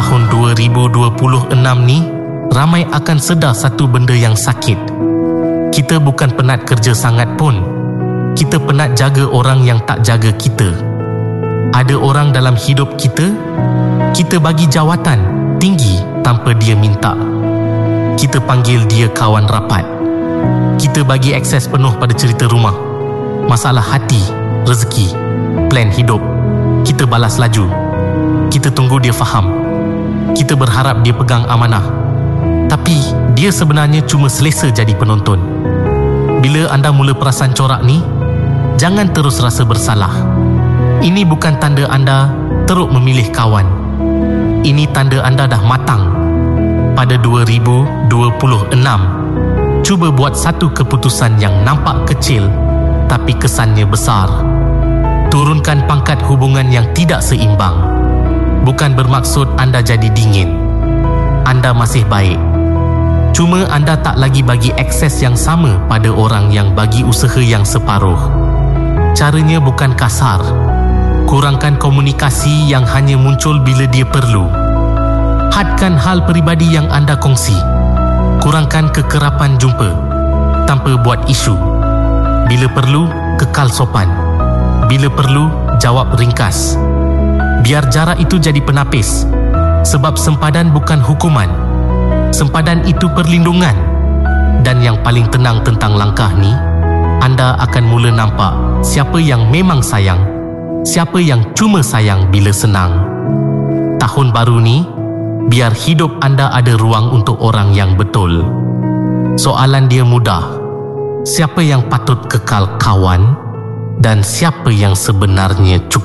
Tahun 2026 ni, ramai akan sedar satu benda yang sakit. Kita bukan penat kerja sangat pun. Kita penat jaga orang yang tak jaga kita. Ada orang dalam hidup kita bagi jawatan tinggi tanpa dia minta. Kita panggil dia kawan rapat. Kita bagi akses penuh pada cerita rumah, masalah hati, rezeki, plan hidup. Kita balas laju. Kita tunggu dia faham. Kita berharap dia pegang amanah. Tapi dia sebenarnya cuma selesa jadi penonton. Bila anda mula perasan corak ni, jangan terus rasa bersalah. Ini bukan tanda anda teruk memilih kawan. Ini tanda anda dah matang. Pada 2026, cuba buat satu keputusan yang nampak kecil tapi kesannya besar. Turunkan pangkat hubungan yang tidak seimbang. Bukan bermaksud anda jadi dingin. Anda masih baik. Cuma anda tak lagi bagi akses yang sama pada orang yang bagi usaha yang separuh. Caranya bukan kasar. Kurangkan komunikasi yang hanya muncul bila dia perlu. Hadkan hal peribadi yang anda kongsi. Kurangkan kekerapan jumpa tanpa buat isu. Bila perlu, kekal sopan. Bila perlu, jawab ringkas. Biar jarak itu jadi penapis. Sebab sempadan bukan hukuman. Sempadan itu perlindungan. Dan yang paling tenang tentang langkah ni, anda akan mula nampak siapa yang memang sayang, siapa yang cuma sayang bila senang. Tahun baru ni, biar hidup anda ada ruang untuk orang yang betul. Soalan dia mudah. Siapa yang patut kekal kawan dan siapa yang sebenarnya cukup